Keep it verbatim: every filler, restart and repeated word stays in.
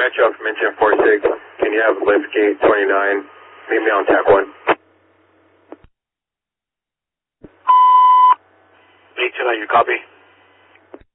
Metro from engine four six. Can you have lift gate twenty-nine? Meet me on tap one. eight two nine, you copy?